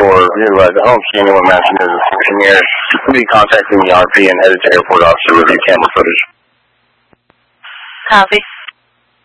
for the home team and what matching is a here. We'll be contacting the RP and headed to airport officer to review camera footage. Copy.